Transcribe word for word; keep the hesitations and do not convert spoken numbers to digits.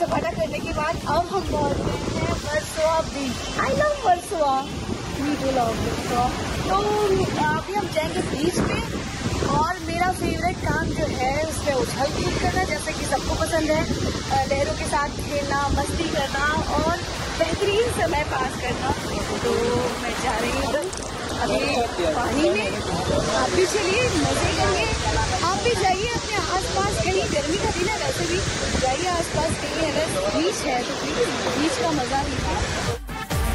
सपाटा करने के बाद अब हम पहुंच गए हैं वर्सोवा बीच। I love Versova, we do love Versova. तो अभी हम जाएंगे बीच पे और मेरा फेवरेट काम जो है उसमें उछल कूद करना, जैसे कि सबको पसंद है, लहरों के साथ खेलना, मस्ती करना और बेहतरीन समय पास करना। तो मैं जा रही हूँ अभी पानी में, आप भी चलिए मजे करिए। आप भी जाइए अपने आसपास, कहीं गर्मी का दिन है वैसे भी जाइए आसपास कहीं, अगर बीच है तो प्लीज बीच का मजा लीजिए।